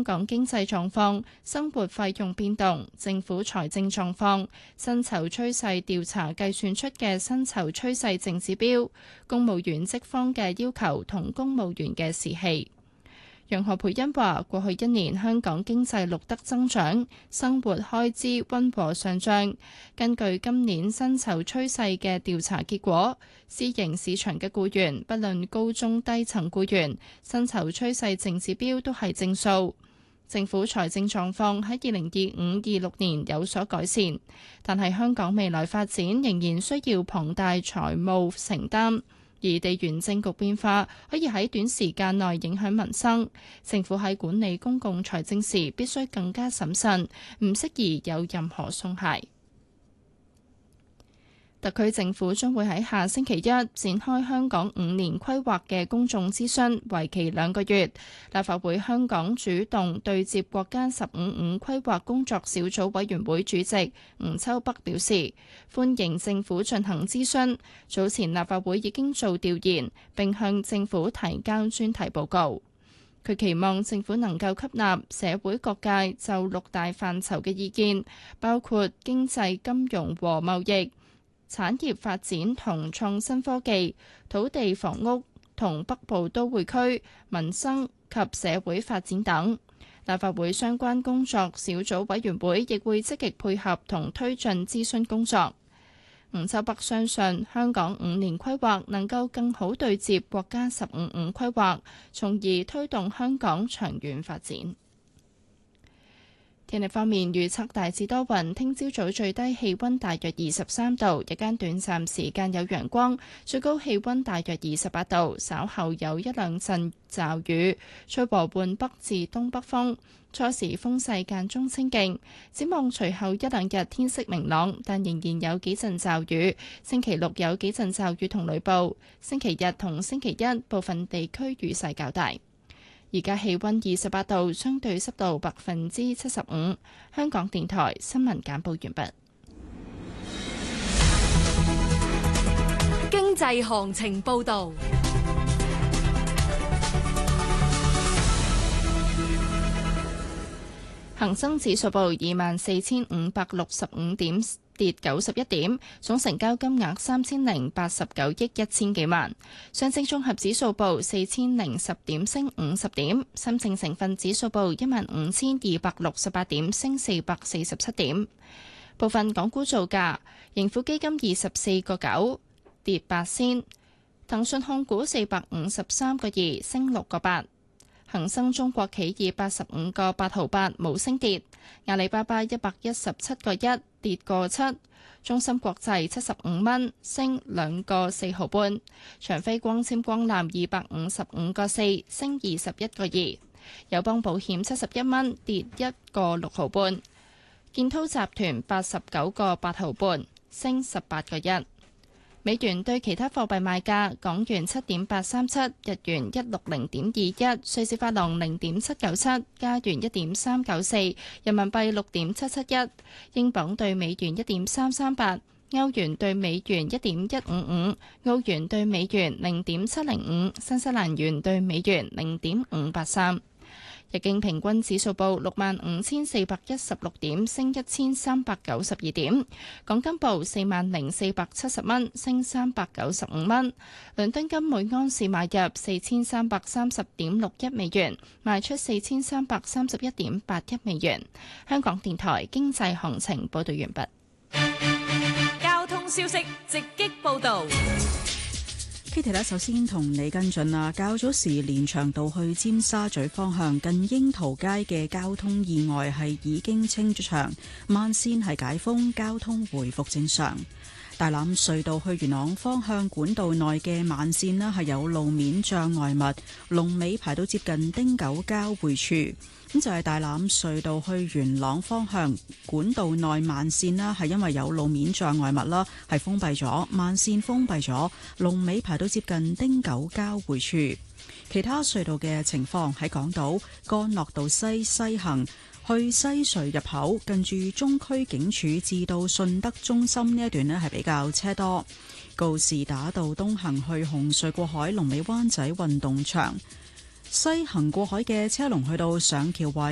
香港經濟狀況、生活費用變動、政府財政狀況、薪酬趨勢調查計算出嘅薪酬趨勢淨指標、公務員職方嘅要求同公務員嘅士氣。楊何蓓茵話：過去一年香港經濟錄得增長，生活開支溫和上漲。根據今年薪酬趨勢嘅調查結果，私營市場嘅僱員，不論高中低層僱員，薪酬趨勢淨指標都係正數。政府財政狀況喺2025-26年有所改善，但係香港未來發展仍然需要龐大財務承擔。而地緣政局變化可以喺短時間內影響民生，政府喺管理公共財政時必須更加審慎，唔適宜有任何鬆懈。特區政府將會喺下星期一展開香港5年規劃嘅公眾諮詢，為期2個月。立法會香港主動對接國家15五規劃工作小組委員會主席吳秋北表示，歡迎政府進行諮詢。早前立法會已經做調研，並向政府提交專題報告。佢期望政府能夠吸納社會各界就6大範疇嘅意見，包括經濟、金融和貿易、產業發展同創新科技、土地房屋同北部都會區、民生及社會發展等。立法會相關工作小組委員會亦會積極配合同推進諮詢工作。吳秋北相信香港5年規劃能夠更好對接國家15五規劃，從而推動香港長遠發展。天氣方面，預測大致多雲，聽朝早最低氣溫大約23度，日間短暫時間有陽光，最高氣溫大約28度，稍後有1兩陣驟雨，吹和緩北至東北風，初時風勢間中清勁。展望隨後1兩日天色明朗，但仍然有幾陣驟雨。星期六有幾陣驟雨同雷暴，星期日同星期一部分地區雨勢較大。而家氣溫28度，相對濕度75%。香港電台新聞簡報完畢。 經濟行情報道。 恒生指數報24,565點，跌91點，總成交金額3089億1000幾萬。上證綜合指數報4010點，升50點。深證成分指數報15268點，升447點。部分港股造價：盈富基金24個9，跌8仙；騰訊控股453個2，升6個8。恒生中國企業85個8毫8，冇升跌。阿里巴巴117個1，跌個7。中芯國際75蚊，升2個4毫半。長飛光纖光纜255個4，升21個2。友邦保險71蚊，跌1個6毫半。建滔集團89個8毫半，升18個1。美元對其他貨幣賣價：港元7.837，日元160.21，瑞士法郎0.797，加元1.394，人民幣6.771，英鎊對美元1.338，歐元對美元1.155，澳元對美元0.705，新西蘭元對美元0.583。日經平均指數報65,416點，升1392點。港金報40,470蚊，升395蚊。倫敦金每安士買入4330.61美元，賣出4331.81美元。香港電台經濟行情報道完畢。 交通消息直擊報道。 Kitty 咧，首先同你跟進啦。較早時連翔道去尖沙咀方向近櫻桃街嘅交通意外係已經清咗場，慢線係解封，交通回復正常。大欖隧道去元朗方向管道內嘅慢線呢係有路面障礙物，龍尾排到接近汀九交匯處。咁就係大欖隧道去元朗方向管道內慢線啦，係因為有路面障礙物啦，係封閉咗，慢線封閉咗，龍尾排到接近汀九交匯處。其他隧道嘅情況喺港島干諾道西西行去西隧入口，近住中區警署至到順德中心呢一段呢係比較車多。告士打道東行去紅隧過海，龍尾灣仔運動場。西行過海嘅車龍去到上橋位。